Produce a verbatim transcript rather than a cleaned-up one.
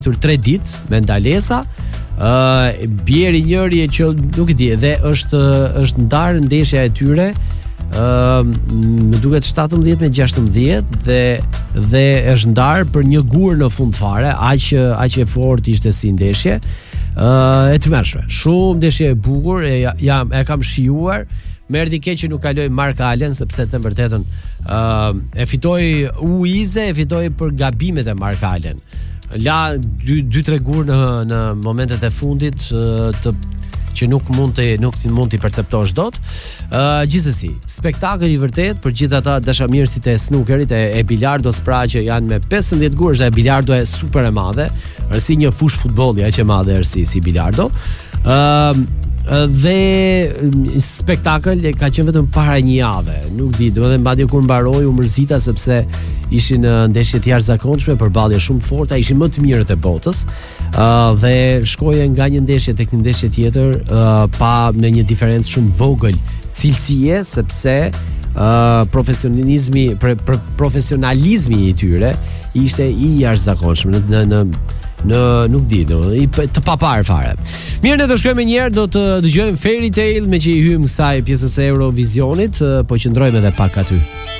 tre ditë me ndalesa. Uh, bjeri njëri e që nuk e di, dhe është është ndarë ndeshja e tyre, uh, më duket shtatëmbëdhjetë me gjashtëmbëdhjetë dhe dhe është ndarë për një gur në fund fare, aq aq e fortë ishte si ndeshje. Uh, e tmerrshme, shumë ndeshje e bukur, e jam e kam shijuar. Më erdhi keq që nuk kaloi Mark Allen, sepse të vërtetën uh, e fitoi Uize, e fitoi për gabimet e Mark Allen. La dy tre gur në në momentet e fundit të që nuk mund të nuk mund të perceptosh dot. Ë uh, gjithsesi, spektakël i vërtet për gjithë ata dashamirësit e snookerit e, e bilardos, pra që janë me pesëmbëdhjetë gurë, e bilardo e super e madhe, është si një fush futbolli aq e madhe është si, si bilardo. Ë uh, dhe spektakël e ka qenë vetëm para një jave. Nuk di, domethënë mbadje kur mbaroi u mërzita sepse ishin ndeshje të jashtëzakonshme, përballje shumë forta, ishin më të mirët e botës. Ë uh, dhe shkoje nga një ndeshje tek një ndeshje tjetër uh, pa në një diferencë shumë vogël cilësie, sepse uh, profesionalizmi pre, pre, profesionalizmi i tyre ishte i jashtëzakonshëm në në, në në nuk di, no, i të papar fare. Mirë, ne do shkojmë një herë, do të dëgjojmë Fairy Tale me që i hym kësaj pjesës së Eurovisionit, po qëndrojmë edhe pak aty.